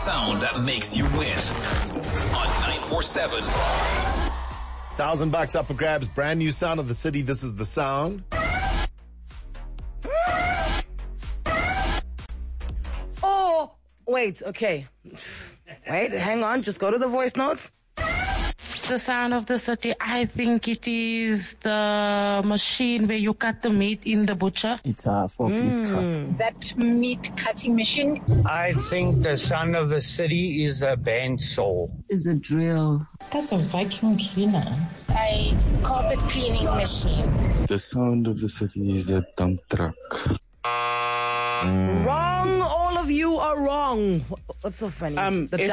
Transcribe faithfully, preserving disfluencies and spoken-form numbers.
Sound that makes you win on nine four seven. Thousand bucks up for grabs. Brand new sound of the city. This is the sound. Oh, wait. Okay. Wait, hang on. Just go to the voice notes. The sound of the city, I think it is the machine where you cut the meat in the butcher. It's a forklift truck. That meat cutting machine. I think the sound of the city is a bandsaw. Is a drill. That's a vacuum cleaner. A carpet cleaning machine. The sound of the city is a dump truck. Wrong. All of you are wrong. What's so funny? Um, the